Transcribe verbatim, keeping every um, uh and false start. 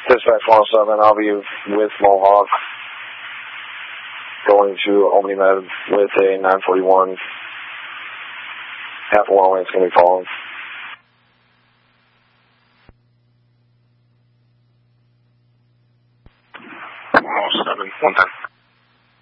Dispatch one oh seven, I'll be with Mohawk going to Albany Med with a nine forty-one. Half a long way, it's going to be falling. one oh seven, one ten.